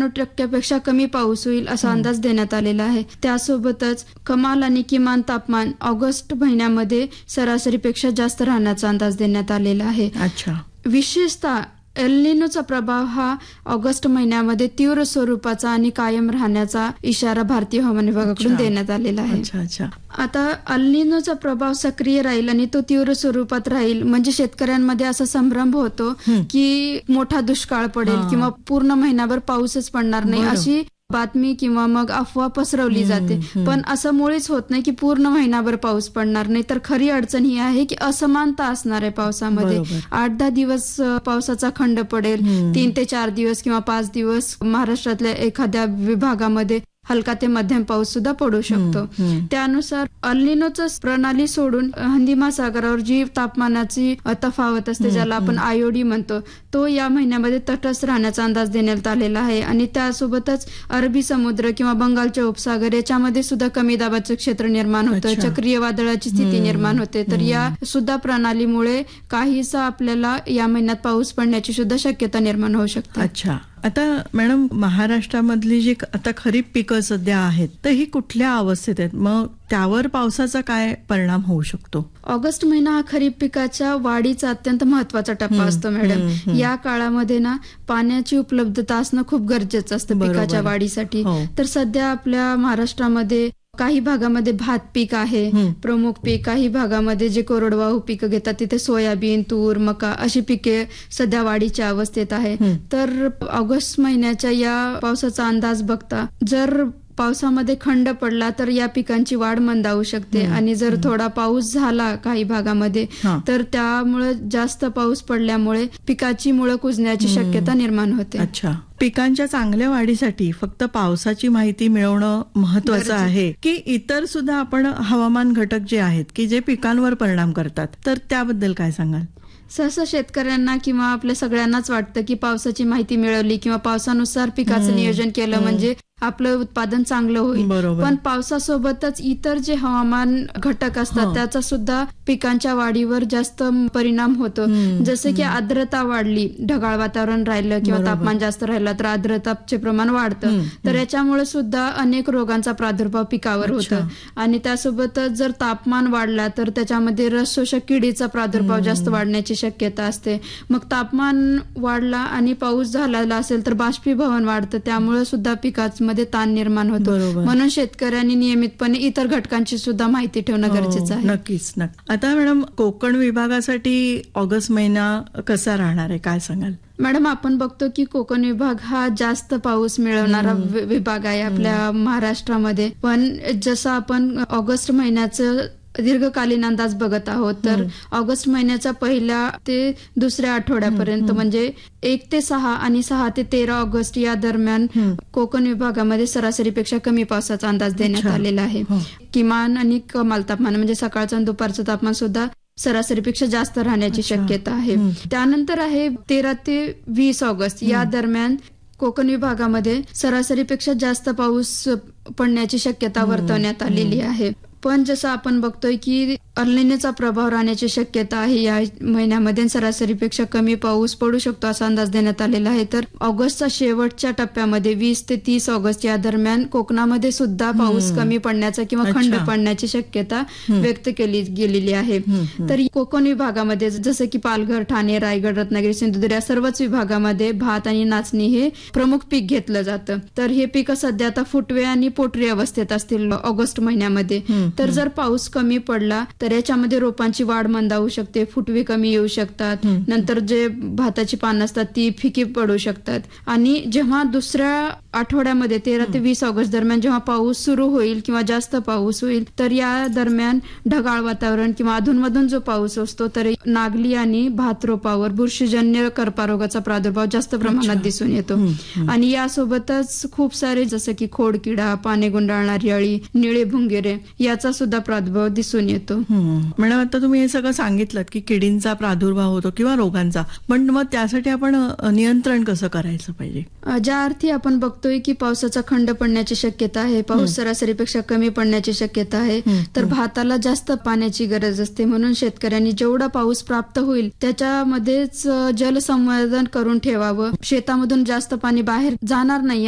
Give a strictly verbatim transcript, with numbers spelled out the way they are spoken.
त्र्याण्णव टक्क्यापेक्षा कमी पाऊस होईल असा अंदाज देण्यात आलेला आहे. त्यासोबतच कमाल आणि किमान तापमान ऑगस्ट महिन्यामध्ये सरासरीपेक्षा जास्त राहण्याचा अंदाज देण्यात आलेला आहे. अच्छा. विशेषतः एल निनोचा प्रभाव हा ऑगस्ट महिन्यामध्ये तीव्र स्वरूपाचा आणि कायम राहण्याचा इशारा भारतीय हवामान विभागाकडून देण्यात आलेला आहे. अच्छा अच्छा. आता एल निनोचा प्रभाव सक्रिय राहील आणि तो तीव्र स्वरूपात राहील म्हणजे शेतकऱ्यांमध्ये असा संभ्रम होतो की मोठा दुष्काळ पडेल किंवा पूर्ण महिनाभर पाऊसच पडणार नाही अशी बातमी किंवा मग अफवा पसरवली जाते. पण असं मुळीच होत नाही की पूर्ण महिनाभर पाऊस पडणार नाही. तर खरी अडचण ही आहे की असमानता असणार आहे पावसामध्ये. आठ दहा दिवस पावसाचा खंड पडेल, तीन ते चार दिवस किंवा पाच दिवस महाराष्ट्रातल्या एखाद्या विभागामध्ये हलका ते मध्यम पाऊस सुद्धा पडू शकतो. त्यानुसार एल निनोचं प्रणाली सोडून हिंदी महासागरावर जी तापमानाची तफावत असते ज्याला आपण आयओडी म्हणतो तो या महिन्यामध्ये तटस्थ राहण्याचा अंदाज देण्यात आलेला आहे. आणि त्यासोबतच अरबी समुद्र किंवा बंगालच्या उपसागर याच्यामध्ये सुद्धा कमी दाबाचं क्षेत्र निर्माण होतं, चक्रीय वादळाची स्थिती निर्माण होते. तर या सुद्धा प्रणालीमुळे काहीसा आपल्याला या महिन्यात पाऊस पडण्याची सुद्धा शक्यता निर्माण होऊ शकते. अच्छा. आता मॅडम महाराष्ट्रामधली जी आता खरीप पिकं सध्या आहेत तर ही कुठल्या अवस्थेत आहेत, मग त्यावर पावसाचा काय परिणाम होऊ शकतो? ऑगस्ट महिना हा खरीप पिकाच्या वाढीचा अत्यंत महत्वाचा टप्पा असतो मॅडम. या काळामध्ये ना पाण्याची उपलब्धता असणं खूप गरजेचं असतं पिकाच्या वाढीसाठी. तर सध्या आपल्या महाराष्ट्रामध्ये काही भागामध्ये भात पीक आहे प्रमुख पीक, काही भागामध्ये जे कोरडवाहू पिकं घेतात तिथे सोयाबीन, तूर, मका अशी पिके सध्या वाढीच्या अवस्थेत आहे. तर ऑगस्ट महिन्याच्या या पावसाचा अंदाज बघता जर पावसामध्ये खंड पडला तर या पिकांची वाढ मंदावू शकते आणि जर थोडा पाऊस झाला काही भागामध्ये तर त्यामुळे जास्त पाऊस पडल्यामुळे पिकाची मुळं कुजण्याची शक्यता निर्माण होते. अच्छा. पिकांच्या चांगल्या वाढीसाठी फक्त पावसाची माहिती मिळवणं महत्वाचं आहे की इतर सुद्धा आपण हवामान घटक जे आहेत की जे पिकांवर परिणाम करतात, तर त्याबद्दल काय सांगाल? सहसा शेतकऱ्यांना किंवा आपल्या सगळ्यांनाच वाटतं की पावसाची माहिती मिळवली किंवा पावसानुसार पिकाचं नियोजन केलं म्हणजे आपलं उत्पादन चांगलं होईल. पण पावसासोबतच इतर जे हवामान घटक असतात त्याचा सुद्धा पिकांच्या वाढीवर जास्त परिणाम होतो. जसे की आर्द्रता वाढली, ढगाळ वातावरण राहिलं किंवा तापमान जास्त राहिलं तर आर्द्रताचे प्रमाण वाढतं. तर याच्यामुळे सुद्धा अनेक रोगांचा प्रादुर्भाव पिकावर होतो. आणि त्यासोबतच जर तापमान वाढला तर त्याच्यामध्ये रस शोषक किडीचा प्रादुर्भाव जास्त वाढण्याची शक्यता असते. मग तापमान वाढला आणि पाऊस झालेला असेल तर बाष्पीभवन वाढतं, त्यामुळे सुद्धा पिकामध्ये ताण निर्माण होतो. म्हणून शेतकऱ्यांनी नियमितपणे इतर घटकांची सुद्धा माहिती ठेवणं गरजेचं आहे. नक्कीच. आता मॅडम कोकण विभागासाठी ऑगस्ट महिना कसा राहणार आहे, काय सांगाल? मॅडम आपण बघतो की कोकण विभाग हा जास्त पाऊस मिळवणारा विभाग आहे आपल्या महाराष्ट्रामध्ये. पण जसं आपण ऑगस्ट महिन्याचं दीर्घकालीन अंदाज बघत आहोत तर ऑगस्ट महिन्याच्या पहिल्या ते दुसऱ्या आठवड्यापर्यंत म्हणजे एक ते सहा आणि सहा ते तेरा ऑगस्ट या दरम्यान कोकण विभागामध्ये सरासरीपेक्षा कमी पावसाचा अंदाज देण्यात आलेला आहे. किमान आणि कमाल तापमान म्हणजे सकाळचं आणि दुपारचं तापमान सुद्धा सरासरीपेक्षा जास्त राहण्याची शक्यता आहे. त्यानंतर आहे तेरा ते वीस ऑगस्ट या दरम्यान कोकण विभागामध्ये सरासरीपेक्षा जास्त पाऊस पडण्याची शक्यता वर्तवण्यात आलेली आहे. पण जसं आपण बघतोय की एल निनोचा प्रभाव राहण्याची शक्यता आहे या महिन्यामध्ये, सरासरीपेक्षा कमी पाऊस पडू शकतो असा अंदाज देण्यात आलेला आहे. तर ऑगस्टच्या शेवटच्या टप्प्यामध्ये वीस ते तीस ऑगस्ट या दरम्यान कोकणामध्ये सुद्धा पाऊस कमी पडण्याचा किंवा खंड पडण्याची शक्यता व्यक्त केली गेलेली आहे. तर कोकण विभागामध्ये जसं की पालघर, ठाणे, रायगड, रत्नागिरी, सिंधुदुर्ग या सर्वच विभागामध्ये भात आणि नाचणी हे प्रमुख पीक घेतलं जातं. तर हे पीक सध्या आता फुटवे आणि पोटरी अवस्थेत असतील ऑगस्ट महिन्यामध्ये. तर जर पाऊस कमी पडला तर याच्यामध्ये रोपांची वाढ मंदावू शकते, फुटवे कमी येऊ शकतात, नंतर जे भाताची पानं असतात ती फिकी पडू शकतात. आणि जेव्हा दुसऱ्या आठवड्यामध्ये तेरा ते वीस ऑगस्ट दरम्यान जेव्हा पाऊस सुरू होईल किंवा जास्त पाऊस होईल तर या दरम्यान ढगाळ वातावरण किंवा अधूनमधून जो पाऊस असतो तर नागली आणि भात रोपावर बुरशीजन्य करपारोगाचा प्रादुर्भाव जास्त प्रमाणात दिसून येतो. आणि यासोबतच खूप सारे जसं की खोडकिडा, पाने गुंडाळणारी अळी, निळे भुंगेरे याचा सुद्धा प्रादुर्भाव दिसून येतो. मॅडम आता तुम्ही हे सगळं सांगितलं की किडींचा प्रादुर्भाव होतो किंवा रोगांचा, पण मग त्यासाठी आपण नियंत्रण कसं करायचं पाहिजे? ज्या अर्थी आपण बघतोय की पावसाचा खंड पडण्याची शक्यता आहे, पाऊस सरासरीपेक्षा कमी पडण्याची शक्यता आहे, तर भाताला जास्त पाण्याची गरज असते. म्हणून शेतकऱ्यांनी जेवढा पाऊस प्राप्त होईल त्याच्यामध्येच जलसंवर्धन करून ठेवावं. शेतामधून जास्त पाणी बाहेर जाणार नाही